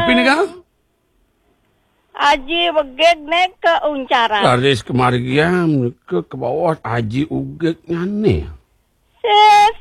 Apa ni kau? Haji beged naik ke Uncara. Garis kemarian ke bawah Haji Ugek ni. Sis,